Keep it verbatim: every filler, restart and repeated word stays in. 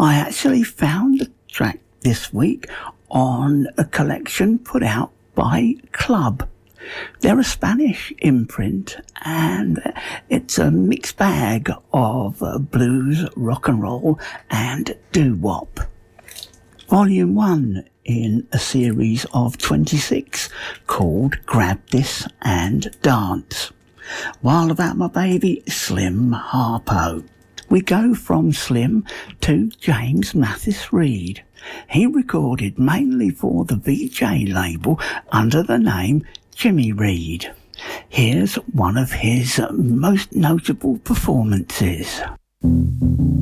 I actually found the track this week on a collection put out by Club. They're a Spanish imprint, and it's a mixed bag of uh, blues, rock and roll, and doo-wop. Volume one in a series of twenty-six called Grab This and Dance. While About My Baby, Slim Harpo. We go from Slim to James Mathis Reid. He recorded mainly for the V J label under the name Jimmy Reid. Here's one of his most notable performances.